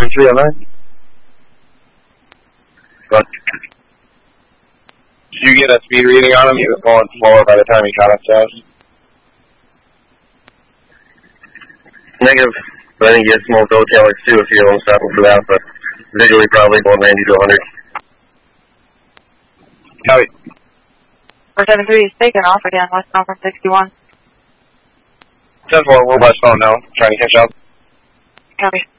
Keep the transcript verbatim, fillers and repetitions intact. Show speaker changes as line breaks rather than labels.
three oh nine.
But did you get a speed reading on him? He was going slower by the time he got us to us.
Negative. But I think he had smoked O tailers too if you're almost stopping for that, but visually probably going ninety to one hundred.
Copy.
four seven three is taken off again, westbound from sixty-one.
ten four, we're westbound now, trying to catch up.
Copy.